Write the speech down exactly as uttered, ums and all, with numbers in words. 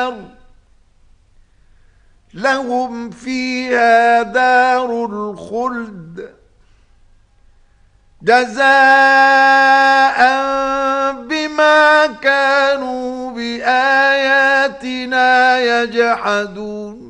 لهم فيها دار الخلد جزاء بما كانوا بآياتنا يجحدون